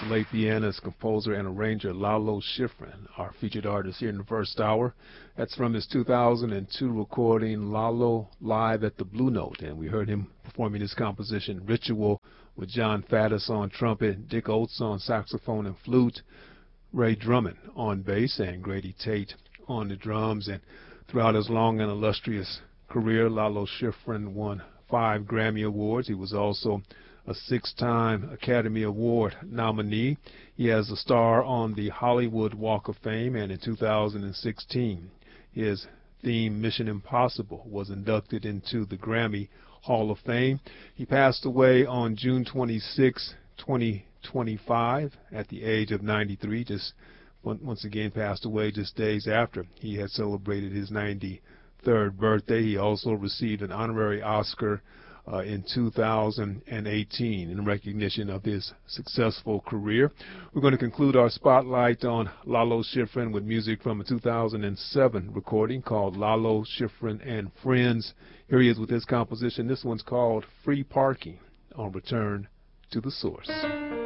late pianist, composer, and arranger Lalo Schifrin, our featured artist here in the first hour. That's from his 2002 recording, Lalo Live at the Blue Note, and we heard him performing his composition, Ritual, with John Faddis on trumpet, Dick Oates on saxophone and flute, Ray Drummond on bass, and Grady Tate on the drums. And throughout his long and illustrious career, Lalo Schifrin won 5 Grammy Awards. He was also a 6-time Academy Award nominee. He has a star on the Hollywood Walk of Fame, and in 2016, his theme, Mission Impossible, was inducted into the Grammy Hall of Fame. He passed away on June 26, 2025, at the age of 93, just once again passed away just days after he had celebrated his 93rd birthday. He also received an honorary Oscar in 2018 in recognition of his successful career. We're going to conclude our spotlight on Lalo Schifrin with music from a 2007 recording called Lalo Schifrin and Friends. Here he is with his composition. This one's called Free Parking on Return to the Source.